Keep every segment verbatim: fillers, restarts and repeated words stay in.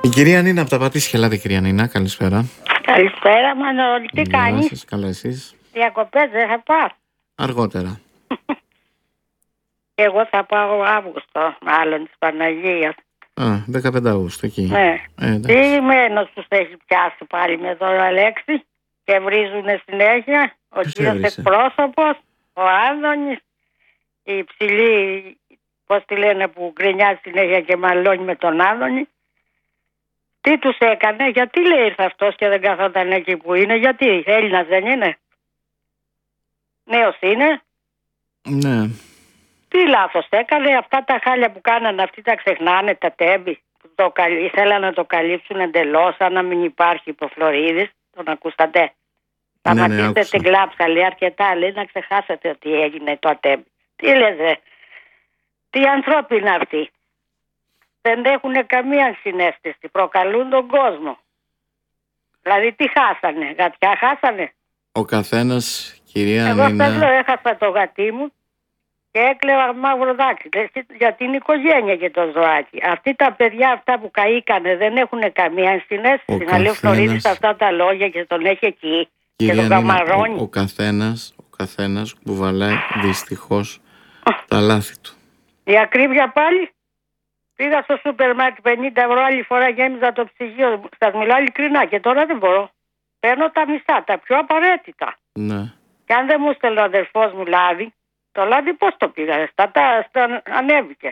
Η κυρία Νίνα από τα Πατήσια, ελάτε κυρία Νίνα, καλησπέρα. Καλησπέρα Μανώλη, τι κάνεις? Σας, καλά εσείς? Διακοπές δεν θα πας? Αργότερα. Εγώ θα πάω Αύγουστο, μάλλον της Παναγίας. Α, δεκαπέντε Αυγούστου εκεί. Ναι. Ε, Τι μένος τους έχει πιάσει πάλι με τον Αλέξη και βρίζουνε συνέχεια. Ο Ποιος κύριος έβρισε? εκπρόσωπος, ο Άδωνης, η ψηλή, πώς τη λένε, που γκρινιάζει συνέχεια και μαλώνει με τον Άδωνη. Τι τους έκανε, γιατί λέει ήρθε αυτός και δεν καθόταν εκεί που είναι, γιατί Έλληνας δεν είναι? Νέος είναι. Ναι. Τι λάθος έκανε, αυτά τα χάλια που κάνανε αυτοί τα ξεχνάνε, τα τέμπη. Το καλύ, ήθελαν να το καλύψουν εντελώς, σαν να μην υπάρχει υποφλωρίδης. Τον ακούσατε? Σταματήστε ναι, την κλάψα, λέει αρκετά, λέει να ξεχάσετε ότι έγινε το ατέμπη. Τι λέτε, τι ανθρώποι είναι αυτοί? Δεν έχουν καμία συναίσθηση, προκαλούν τον κόσμο. Δηλαδή τι χάσανε, γατιά χάσανε? Ο καθένας, κυρία Εγώ Νίνα... θέλω, έχασα το γατί μου και έκλαιβα μαύρο δάκρυ για την οικογένεια και το ζωάκι. Αυτοί τα παιδιά αυτά που καήκανε δεν έχουν καμία συναίσθηση. Να λέει ο Φλωρίδης αυτά τα λόγια και τον έχει εκεί κυρία και τον καμαρώνει. Ο, ο καθένας, ο καθένας κουβαλάει δυστυχώς τα λάθη του. Η ακρίβεια πάλι. Πήγα στο σούπερ μάρκετ πενήντα ευρώ, άλλη φορά γέμιζα το ψυγείο. Σας μιλάω ειλικρινά και τώρα δεν μπορώ. Παίρνω τα μισά, τα πιο απαραίτητα. Ναι. Και αν δεν μου στέλνει ο αδερφός μου λάδι, το λάδι πώς το πήγα, στα, στα, ανέβηκε.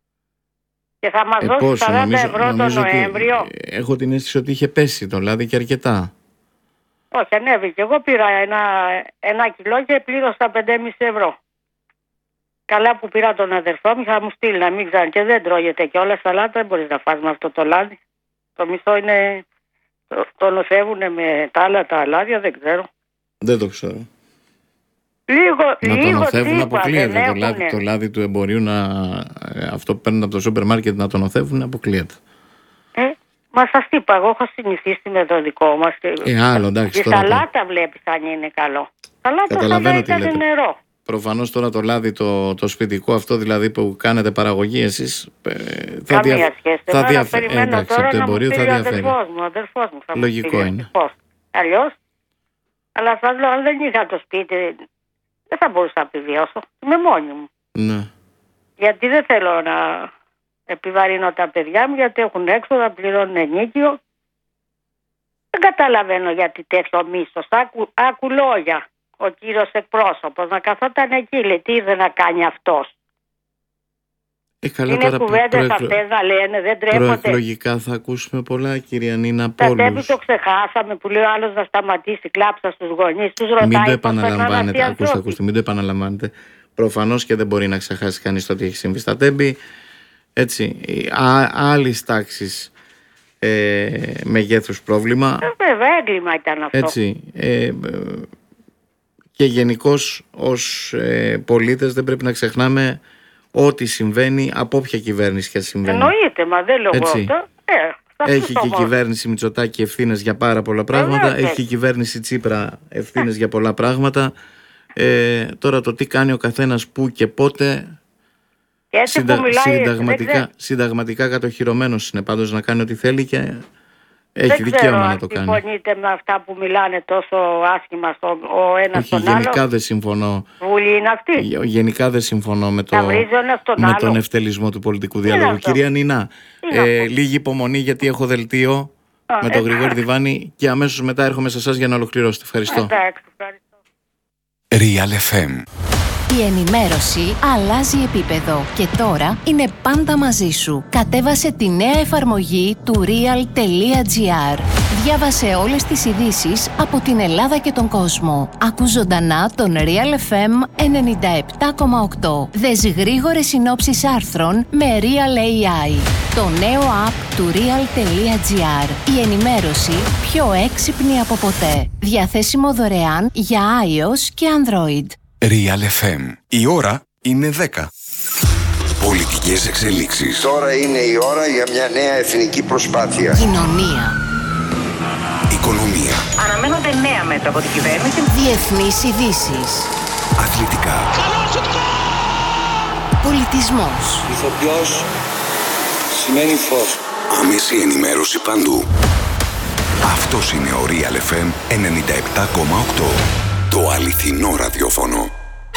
Και θα μας Ε, δώσει πόσο, σαράντα νομίζω, ευρώ το νομίζω Νοέμβριο. Έχω την αίσθηση ότι είχε πέσει το λάδι και αρκετά. Όχι, ανέβηκε. Εγώ πήρα ένα, ένα κιλό και πλήρωσα πέντε κόμμα πέντε ευρώ. Καλά που πήρα τον αδερφό μου, θα μου στείλει να μην ξέρω και δεν τρώγεται και όλα σαλάτα, δεν μπορείς να φας με αυτό το λάδι. Το μισό είναι, το, το νοθεύουνε με τα άλλα τα λάδια, δεν ξέρω. Δεν το ξέρω. Λίγο, να λίγο το νοθεύουν αποκλείεται. Το λάδι, το λάδι του εμπορίου, να, αυτό που παίρνουν από το σούπερ μάρκετ να το νοθεύουν, αποκλείεται. Ε, μα σας είπα, εγώ έχω συνηθίσει με το δικό μας. Ε, άλλο, εντάξει, η τώρα σαλάτα βλέπεις αν είναι καλό. Σαλάτα σαν να έκανε νερό. Προφανώς τώρα το λάδι το, το σπιτικό αυτό δηλαδή που κάνετε παραγωγή εσείς ε, θα, Καμία δια... σχέση. θα διαφέρει. Ε, εντάξει, από το εμπορίο θα διαφέρει. Ο αδερφός μου, ο αδερφός μου θα λογικό μου είναι. Πώς. Αλλιώς, αλλά σας λέω, αν δεν είχα το σπίτι, δεν θα μπορούσα να επιβιώσω. Είμαι μόνη μου. Ναι. Γιατί δεν θέλω να επιβαρύνω τα παιδιά μου, γιατί έχουν έξοδα, πληρώνουν ενίκιο. Δεν καταλαβαίνω γιατί τέτοιο μίσος. Άκου, άκου λόγια. Ο κύριος εκπρόσωπος να καθόταν εκεί, λέει, τι ήρθε να κάνει αυτός. Ε, καλά, είναι κουβέντες προεκλο... αυτές να λένε, δεν τρέπονται. Προεκλογικά θα ακούσουμε πολλά, κυρία Νίνα, από όλους. Τα τέπη το ξεχάσαμε που λέει ο άλλος να σταματήσει, κλάψα στους γονείς, τους ρωτάει. Μην το επαναλαμβάνετε, ακούστε, ακούστε, μην το επαναλαμβάνετε. Προφανώς και δεν μπορεί να ξεχάσει κανείς το τι έχει συμβεί στα τέμπη. Έτσι, άλλης τάξης ε, μεγέθους πρόβλημα. Ε, βέβαια, έγκλημα ήταν αυτό. Έτσι, ε, ε, και γενικώς ως ε, πολίτες δεν πρέπει να ξεχνάμε ό,τι συμβαίνει από όποια κυβέρνηση και συμβαίνει. Εννοείται, μα δεν λέω αυτό. Ε, έχει και η κυβέρνηση Μητσοτάκη ευθύνες για πάρα πολλά πράγματα. Ε, έχει και η κυβέρνηση Τσίπρα ευθύνες για πολλά πράγματα. Ε, τώρα το τι κάνει ο καθένας που και πότε και συντα, που μιλάει, συνταγματικά, συνταγματικά κατοχυρωμένος είναι πάντως να κάνει ό,τι θέλει και έχει δεν δικαίωμα να το κάνει. Δεν συμφωνείτε με αυτά που μιλάνε τόσο άσχημα στο, ο ένας Όχι, τον γενικά άλλο. δεν συμφωνώ. Βουλή είναι αυτή. Γενικά δεν συμφωνώ με, το, τον, με τον ευτελισμό του πολιτικού διαλόγου. Κυρία Νίνα, ε, λίγη υπομονή γιατί έχω δελτίο Α, με τον Γρηγόρη Διβάνη και αμέσως μετά έρχομαι σε εσάς για να ολοκληρώσετε. Ευχαριστώ. Εντάξει, ευχαριστώ. Real εφ εμ. Η ενημέρωση αλλάζει επίπεδο και τώρα είναι πάντα μαζί σου. Κατέβασε τη νέα εφαρμογή του real.gr. Διάβασε όλες τις ειδήσεις από την Ελλάδα και τον κόσμο. Άκου ζωντανά τον Real εφ εμ ενενήντα επτά κόμμα οκτώ. Δες γρήγορες συνόψεις άρθρων με Real έι άι. Το νέο app του real.gr. Η ενημέρωση πιο έξυπνη από ποτέ. Διαθέσιμο δωρεάν για iOS και Android. Real εφ εμ. Η ώρα είναι δέκα. Πολιτικές εξελίξεις. Τώρα είναι η ώρα για μια νέα εθνική προσπάθεια. Κοινωνία. Οικονομία. Αναμένονται νέα μέτρα από την κυβέρνηση. Διεθνείς ειδήσεις. Αθλητικά. Πολιτισμός. Ηθοποιός σημαίνει φως. Άμεση ενημέρωση παντού. Αυτός είναι ο Real εφ εμ ενενήντα επτά κόμμα οκτώ. Το αληθινό ραδιόφωνο.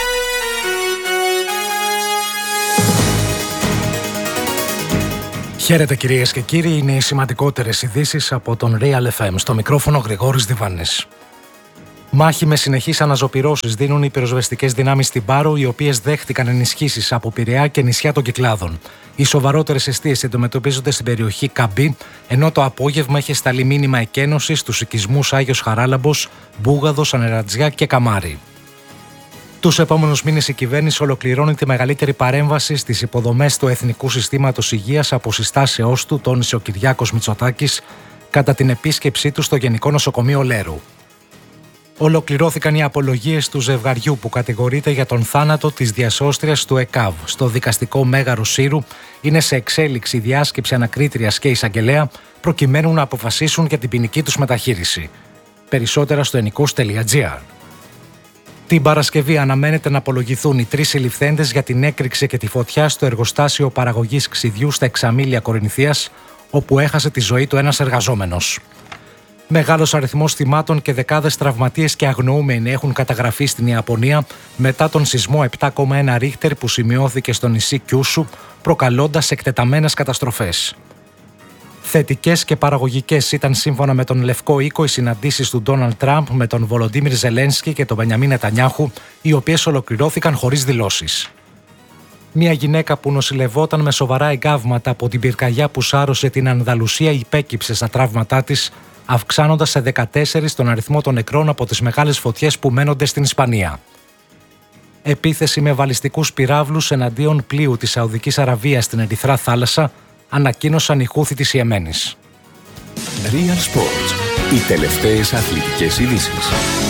Χαίρετε κυρίες και κύριοι, είναι οι σημαντικότερες ειδήσεις από τον Real εφ εμ. Στο μικρόφωνο Γρηγόρης Διβάνης. Μάχη με συνεχείς αναζωπυρώσεις δίνουν οι πυροσβεστικές δυνάμεις στην Πάρο, οι οποίες δέχτηκαν ενισχύσεις από Πειραιά και νησιά των Κυκλάδων. Οι σοβαρότερες εστίες αντιμετωπίζονται στην περιοχή Καμπή, ενώ το απόγευμα έχει σταλεί μήνυμα εκένωσης στους οικισμούς Άγιος Χαράλαμπος, Μπούγαδος, Ανερατζιά και Καμάρι. Τους επόμενους μήνες η κυβέρνηση ολοκληρώνει τη μεγαλύτερη παρέμβαση στις υποδομές του Εθνικού Συστήματος Υγείας από συστάσεώς του, τόνισε ο Κυριάκος Μητσοτάκης κατά την επίσκεψή του στο Γενικό Νοσοκομείο Λέρου. Ολοκληρώθηκαν οι απολογίες του ζευγαριού που κατηγορείται για τον θάνατο της διασώστριας του ΕΚΑΒ. Στο δικαστικό Μέγαρο Σύρου είναι σε εξέλιξη διάσκεψη ανακρίτριας και εισαγγελέα προκειμένου να αποφασίσουν για την ποινική τους μεταχείριση. Περισσότερα στο ενικούς τελεία τζι άρ. Την Παρασκευή αναμένεται να απολογηθούν οι τρεις συλληφθέντες για την έκρηξη και τη φωτιά στο εργοστάσιο παραγωγής ξυδιού στα Εξαμήλια Κορινθίας, όπου έχασε τη ζωή του ένας εργαζόμενος. Μεγάλος αριθμός θυμάτων και δεκάδες τραυματίες και αγνοούμενοι έχουν καταγραφεί στην Ιαπωνία μετά τον σεισμό επτά κόμμα ένα Ρίχτερ που σημειώθηκε στο νησί Κιούσου, προκαλώντας εκτεταμένες καταστροφές. Θετικές και παραγωγικές ήταν σύμφωνα με τον Λευκό Οίκο οι συναντήσεις του Ντόναλντ Τραμπ με τον Βολοντίμιρ Ζελένσκι και τον Μπενιαμίν Νετανιάχου, οι οποίες ολοκληρώθηκαν χωρίς δηλώσεις. Μια γυναίκα που νοσηλευόταν με σοβαρά εγκάβματα από την πυρκαγιά που σάρωσε την Ανδαλουσία υπέκυψε στα τραύματά της, αυξάνοντας σε δεκατέσσερα τον αριθμό των νεκρών από τις μεγάλες φωτιές που μένονται στην Ισπανία. Επίθεση με βαλιστικούς πυράβλους εναντίον πλοίου της Σαουδικής Αραβίας στην Ερυθρά Θάλασσα, ανακοίνωσαν οι Χούθι της Ιεμένης. Real Sports. Οι τελευταίες αθλητικές ειδήσεις.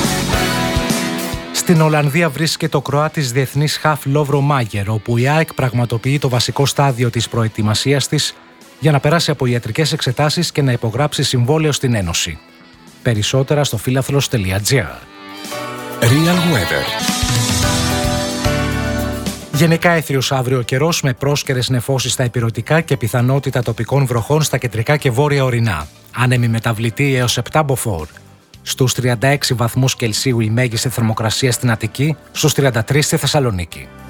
Στην Ολλανδία βρίσκεται ο Κροάτης διεθνής χαφ Λόβρο Μάγερ, όπου η ΑΕΚ πραγματοποιεί το βασικό στάδιο της προετοιμασίας της για να περάσει από ιατρικές εξετάσεις και να υπογράψει συμβόλαιο στην Ένωση. Περισσότερα στο φίλαθλος τελεία τζι άρ. Real Weather. Γενικά έθριος αύριο καιρός με πρόσκαιρες νεφώσεις στα ηπειρωτικά και πιθανότητα τοπικών βροχών στα κεντρικά και βόρεια ορεινά. Άνεμη μεταβλητή έως επτά μποφόρ. Στους τριάντα έξι βαθμούς Κελσίου η μέγιστη θερμοκρασία στην Αττική, στους τριάντα τρεις στη Θεσσαλονίκη.